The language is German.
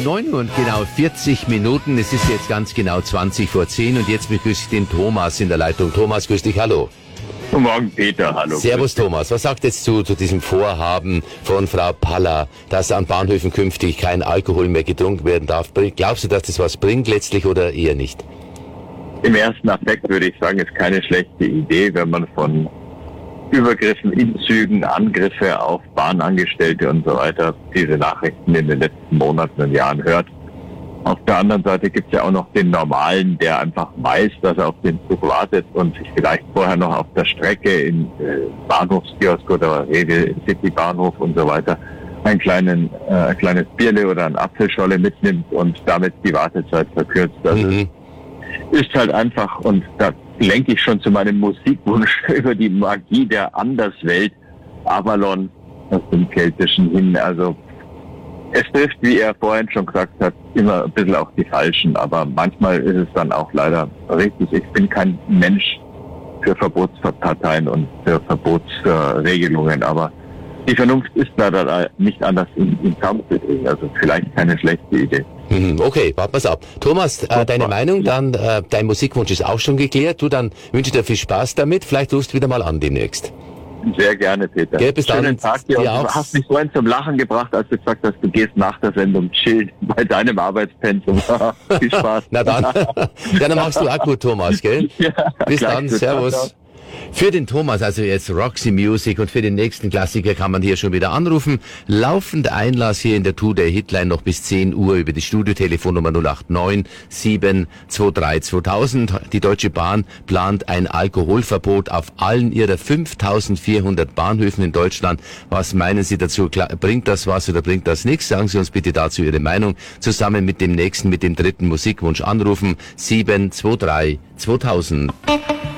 9 Uhr und genau 40 Minuten. Es ist jetzt ganz genau 20 vor 10 und jetzt begrüße ich den Thomas in der Leitung. Thomas, grüß dich, hallo. Guten Morgen, Peter, hallo. Servus, Thomas. Was sagt jetzt zu diesem Vorhaben von Frau Paller, dass an Bahnhöfen künftig kein Alkohol mehr getrunken werden darf? Glaubst du, dass das was bringt letztlich oder eher nicht? Im ersten Aspekt würde ich sagen, ist keine schlechte Idee, wenn man von Übergriffen in Zügen, Angriffe auf Bahnangestellte und so weiter, diese Nachrichten in den letzten Monaten und Jahren hört. Auf der anderen Seite gibt es ja auch noch den Normalen, der einfach weiß, dass er auf den Zug wartet und sich vielleicht vorher noch auf der Strecke in Bahnhofskiosk oder Rewe City Bahnhof und so weiter ein kleines Bierle oder ein Apfelscholle mitnimmt und damit die Wartezeit verkürzt. Also ist halt einfach, und da lenke ich schon zu meinem Musikwunsch über die Magie der Anderswelt, Avalon aus dem Keltischen hin. Also es trifft, wie er vorhin schon gesagt hat, immer ein bisschen auf die Falschen, aber manchmal ist es dann auch leider richtig. Ich bin kein Mensch für Verbotsparteien und für Verbotsregelungen, aber die Vernunft ist leider nicht anders in Kampf zu bringen. Also vielleicht keine schlechte Idee. Okay, warten wir's ab. Thomas, deine Meinung, dann dein Musikwunsch ist auch schon geklärt. Du, dann wünsche ich dir viel Spaß damit. Vielleicht rufst du wieder mal an demnächst. Sehr gerne, Peter. Gell, bis dann. Schönen Tag dir. Du hast mich vorhin zum Lachen gebracht, als du gesagt hast, du gehst nach der Sendung chillen bei deinem Arbeitspensum. Viel Spaß. Na dann. Ja, dann machst du auch gut, Thomas, gell? Ja, bis dann. Servus. Ciao. Für den Thomas, also jetzt Roxy Music, und für den nächsten Klassiker kann man hier schon wieder anrufen. Laufender Einlass hier in der Two-Day Hitline noch bis 10 Uhr über die Studiotelefonnummer 089 723 2000. Die Deutsche Bahn plant ein Alkoholverbot auf allen ihrer 5400 Bahnhöfen in Deutschland. Was meinen Sie dazu? Bringt das was oder bringt das nichts? Sagen Sie uns bitte dazu Ihre Meinung. Zusammen mit dem dritten Musikwunsch anrufen. 723 2000.